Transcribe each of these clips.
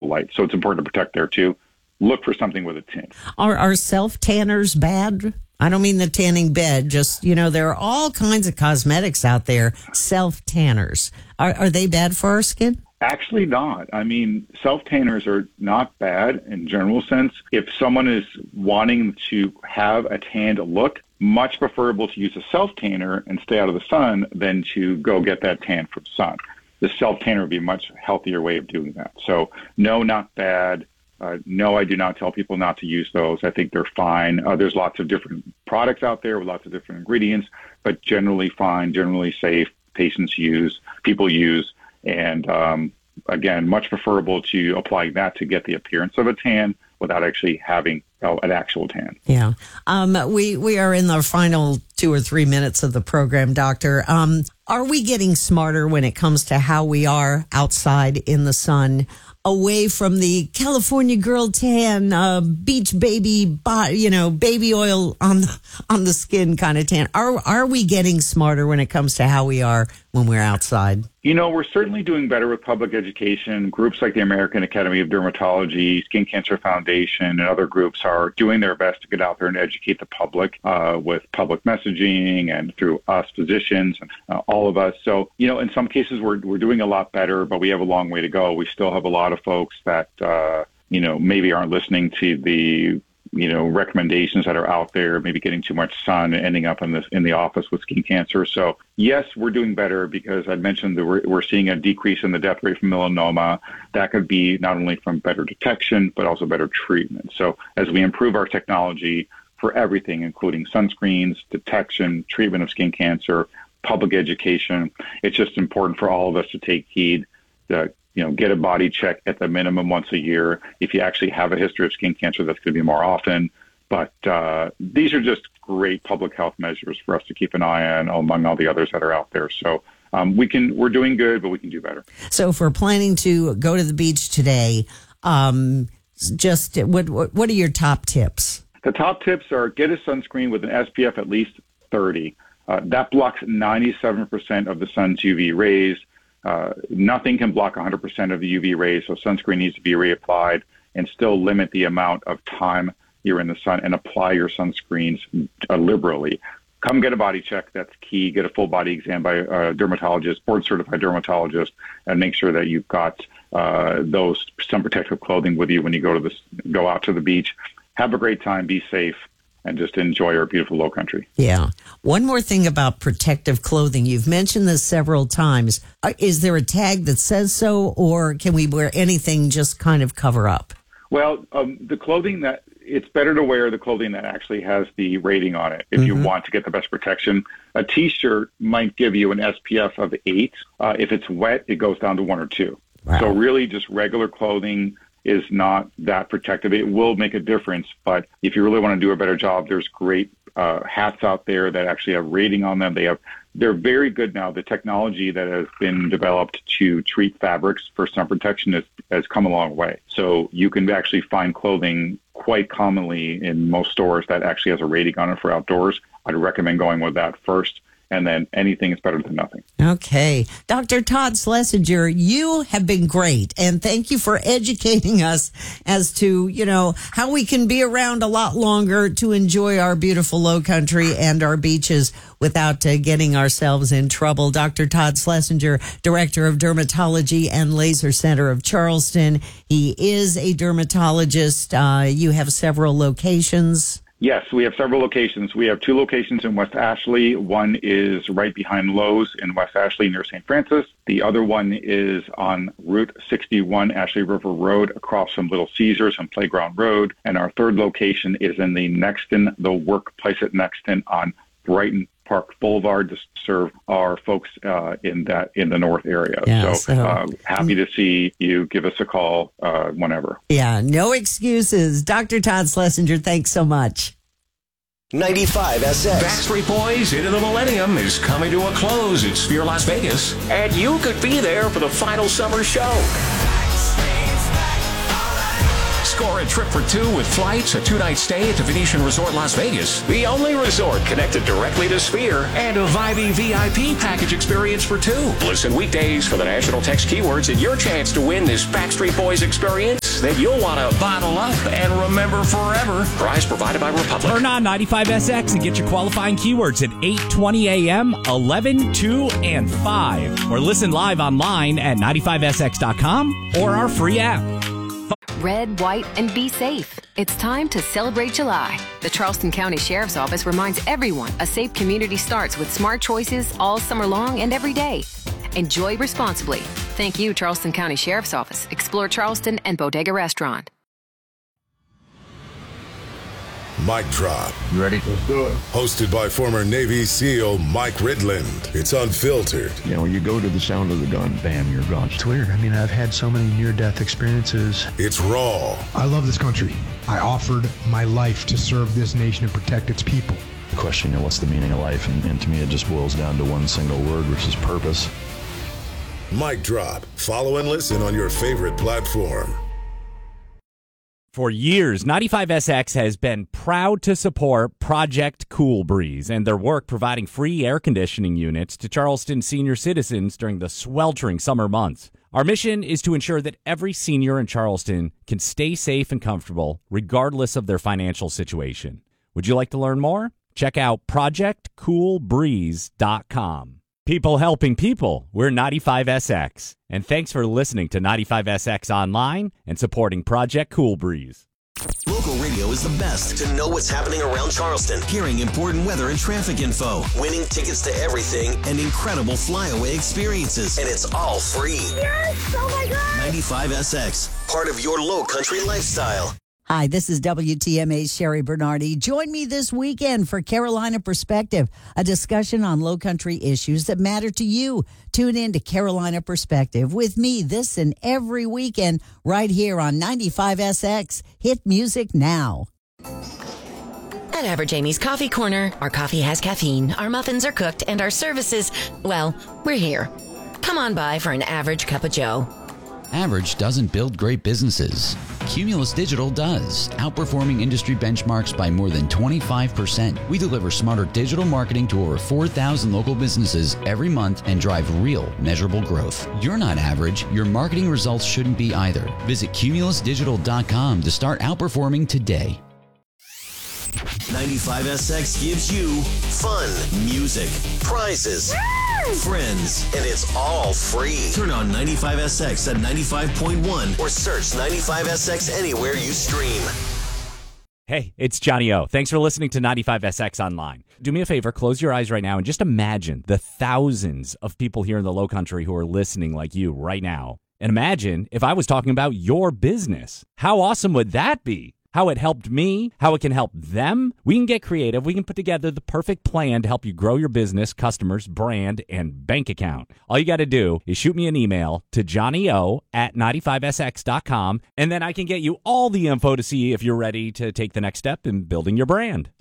light. So it's important to protect there too. Look for something with a tint. Are self-tanners bad? I don't mean the tanning bed, just, there are all kinds of cosmetics out there, self-tanners. Are they bad for our skin? Actually not. I mean, self-tanners are not bad in general sense. If someone is wanting to have a tanned look, much preferable to use a self-tanner and stay out of the sun than to go get that tan from sun. The self-tanner would be a much healthier way of doing that. So no, not bad. No, I do not tell people not to use those. I think they're fine. There's lots of different products out there with lots of different ingredients, but generally fine, generally safe. People use. And again, much preferable to apply that to get the appearance of a tan without actually having an actual tan. Yeah. We are in the final 2 or 3 minutes of the program, Doctor. Are we getting smarter when it comes to how we are outside in the sun, away from the California girl tan, beach baby, baby oil on the skin kind of tan? Are we getting smarter when it comes to how we are when we're outside? We're certainly doing better with public education. Groups like the American Academy of Dermatology, Skin Cancer Foundation, and other groups are doing their best to get out there and educate the public with public messaging and through us physicians and all of us. So, in some cases we're doing a lot better, but we have a long way to go. We still have a lot of folks that, maybe aren't listening to the recommendations that are out there, maybe getting too much sun and ending up in the office with skin cancer. So yes, we're doing better because I mentioned that we're seeing a decrease in the death rate from melanoma. That could be not only from better detection, but also better treatment. So as we improve our technology for everything, including sunscreens, detection, treatment of skin cancer, public education, it's just important for all of us to take heed that get a body check at the minimum once a year. If you actually have a history of skin cancer, that's going to be more often. But these are just great public health measures for us to keep an eye on among all the others that are out there. So we're doing good, but we can do better. So if we're planning to go to the beach today, just what are your top tips? The top tips are get a sunscreen with an SPF at least 30. That blocks 97% of the sun's UV rays. Nothing can block 100% of the UV rays, so sunscreen needs to be reapplied and still limit the amount of time you're in the sun and apply your sunscreens liberally. Come get a body check. That's key. Get a full body exam by a dermatologist, board certified dermatologist, and make sure that you've got those sun protective clothing with you when you go out to the beach. Have a great time. Be safe. And just enjoy our beautiful low country. Yeah. One more thing about protective clothing. You've mentioned this several times. Is there a tag that says so, or can we wear anything just kind of cover up? Well, the clothing it's better to wear the clothing that actually has the rating on it if you want to get the best protection. A T-shirt might give you an SPF of 8. If it's wet, it goes down to 1 or 2. Wow. So really just regular clothing is not that protective. It will make a difference, but if you really want to do a better job, there's great hats out there that actually have rating on them. They're very good now. The technology that has been developed to treat fabrics for sun protection has come a long way. So you can actually find clothing quite commonly in most stores that actually has a rating on it for outdoors. I'd recommend going with that first. And then anything is better than nothing. Okay. Dr. Todd Schlesinger, you have been great. And thank you for educating us as to, how we can be around a lot longer to enjoy our beautiful low country and our beaches without getting ourselves in trouble. Dr. Todd Schlesinger, Director of Dermatology and Laser Center of Charleston. He is a dermatologist. You have several locations. Yes, we have several locations. We have 2 locations in West Ashley. One is right behind Lowe's in West Ashley near St. Francis. The other one is on Route 61, Ashley River Road, across from Little Caesars and Playground Road. And our third location is in the workplace at Nexton on Brighton Park Boulevard to serve our folks in the north area. Yeah, so happy to see you. Give us a call whenever. Yeah, no excuses. Dr. Todd Schlesinger, thanks so much. 95 SX. Backstreet Boys Into the Millennium is coming to a close at Sphere Las Vegas, and you could be there for the final summer show. Score a trip for 2 with flights, a 2-night stay at the Venetian Resort Las Vegas, the only resort connected directly to Sphere, and a vibey VIP package experience for 2. Listen weekdays for the national text keywords and your chance to win this Backstreet Boys experience. drinks that you'll want to bottle up and remember forever. Prize provided by Republic. Turn on 95SX and get your qualifying keywords at 8:20 a.m., 11, 2, and 5. Or listen live online at 95SX.com or our free app. Red, white, and be safe. It's time to celebrate July. The Charleston County Sheriff's Office reminds everyone a safe community starts with smart choices all summer long and every day. Enjoy responsibly. Thank you, Charleston County Sheriff's Office, Explore Charleston, and Bodega Restaurant. Mic Drop. You ready? Let's do it. Hosted by former Navy SEAL Mike Ridland. It's unfiltered. You know, when you go to the sound of the gun, bam, you're gone. It's weird. I mean, I've had so many near-death experiences. It's raw. I love this country. I offered my life to serve this nation and protect its people. The question, what's the meaning of life? And to me, it just boils down to one single word, which is purpose. Mic Drop. Follow and listen on your favorite platform. For years, 95SX has been proud to support Project Cool Breeze and their work providing free air conditioning units to Charleston senior citizens during the sweltering summer months. Our mission is to ensure that every senior in Charleston can stay safe and comfortable regardless of their financial situation. Would you like to learn more? Check out projectcoolbreeze.com. People helping people. We're 95SX. And thanks for listening to 95SX Online and supporting Project Cool Breeze. Local radio is the best to know what's happening around Charleston, hearing important weather and traffic info, winning tickets to everything, and incredible flyaway experiences. And it's all free. Yes! Oh my God! 95SX, part of your low country lifestyle. Hi, this is WTMA's Sherry Bernardi. Join me this weekend for Carolina Perspective, a discussion on low country issues that matter to you. Tune in to Carolina Perspective with me this and every weekend right here on 95SX. Hit music now. At Average Amy's Coffee Corner, our coffee has caffeine, our muffins are cooked, and our services, well, we're here. Come on by for an average cup of joe. Average doesn't build great businesses. Cumulus Digital does, outperforming industry benchmarks by more than 25%. We deliver smarter digital marketing to over 4,000 local businesses every month and drive real, measurable growth. You're not average. Your marketing results shouldn't be either. Visit cumulusdigital.com to start outperforming today. 95SX gives you fun, music, prizes, friends, and it's all free. Turn on 95SX at 95.1 or search 95SX anywhere you stream. Hey, it's Johnny O. Thanks for listening to 95SX Online. Do me a favor, close your eyes right now and just imagine the thousands of people here in the Low Country who are listening like you right now. And imagine if I was talking about your business. How awesome would that be? How it helped me, how it can help them. We can get creative. We can put together the perfect plan to help you grow your business, customers, brand, and bank account. All you got to do is shoot me an email to johnnyo@95sx.com, and then I can get you all the info to see if you're ready to take the next step in building your brand.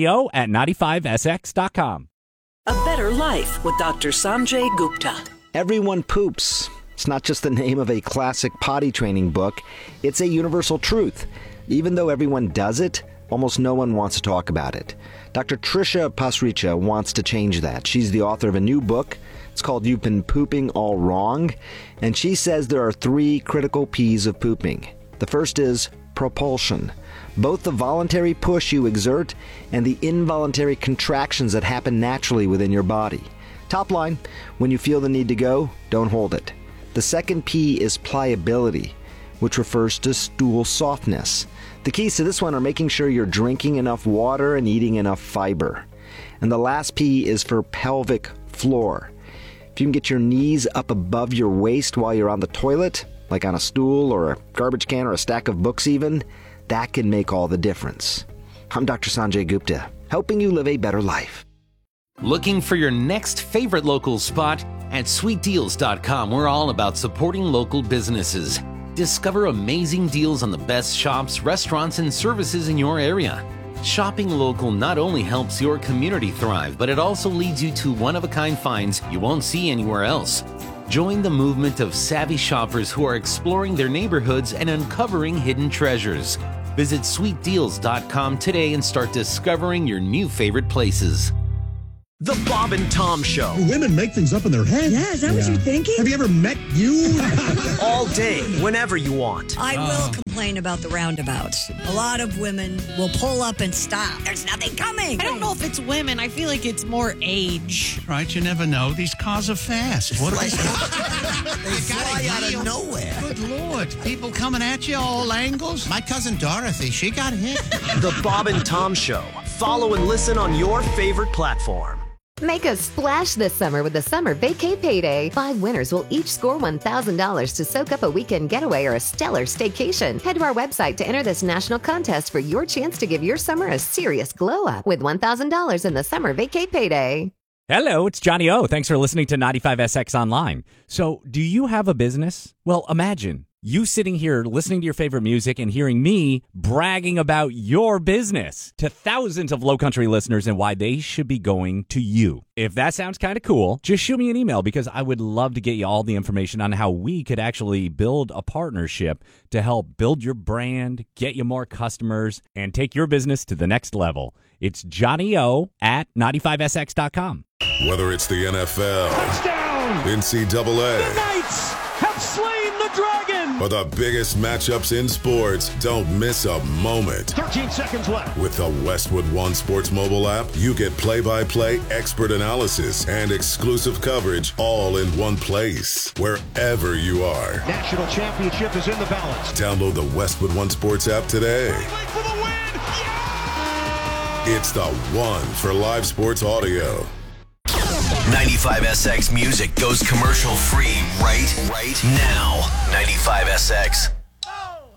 johnnyo@95sx.com. A Better Life with Dr. Sanjay Gupta. Everyone poops. It's not just the name of a classic potty training book. It's a universal truth. Even though everyone does it, almost no one wants to talk about it. Dr. Tricia Pasricha wants to change that. She's the author of a new book. It's called You've Been Pooping All Wrong. And she says there are 3 critical P's of pooping. The first is propulsion. Both the voluntary push you exert and the involuntary contractions that happen naturally within your body. Top line, when you feel the need to go, don't hold it. The second P is pliability, which refers to stool softness. The keys to this one are making sure you're drinking enough water and eating enough fiber. And the last P is for pelvic floor. If you can get your knees up above your waist while you're on the toilet, like on a stool or a garbage can or a stack of books even, that can make all the difference. I'm Dr. Sanjay Gupta, helping you live a better life. Looking for your next favorite local spot? At sweetdeals.com, we're all about supporting local businesses. Discover amazing deals on the best shops, restaurants, and services in your area. Shopping local not only helps your community thrive, but it also leads you to one-of-a-kind finds you won't see anywhere else. Join the movement of savvy shoppers who are exploring their neighborhoods and uncovering hidden treasures. Visit sweetdeals.com today and start discovering your new favorite places. The Bob and Tom Show. Women make things up in their head. Yeah, is that what you're thinking? Have you ever met you? All day, whenever you want. I will complain about the roundabouts. A lot of women will pull up and stop. There's nothing coming. I don't know if it's women. I feel like it's more age. Right, you never know. These cars are fast. What They fly out of nowhere. Good Lord. People coming at you all angles. My cousin Dorothy, she got hit. The Bob and Tom Show. Follow and listen on your favorite platform. Make a splash this summer with the Summer Vacay Payday. 5 winners will each score $1,000 to soak up a weekend getaway or a stellar staycation. Head to our website to enter this national contest for your chance to give your summer a serious glow up with $1,000 in the Summer Vacay Payday. Hello, it's Johnny O. Thanks for listening to 95SX Online. So, do you have a business? Well, imagine you sitting here listening to your favorite music and hearing me bragging about your business to thousands of Low Country listeners and why they should be going to you. If that sounds kind of cool, just shoot me an email because I would love to get you all the information on how we could actually build a partnership to help build your brand, get you more customers, and take your business to the next level. It's Johnny O at 95SX.com. Whether it's the NFL, touchdown, NCAA, the Knights have slain the dragon, or the biggest matchups in sports, don't miss a moment. 13 seconds left. With the Westwood One Sports mobile app, you get play-by-play expert analysis and exclusive coverage all in one place, wherever you are. National championship is in the balance. Download the Westwood One Sports app today. For the win! Yeah! It's the one for live sports audio. 95SX Music goes commercial free right now. 95SX.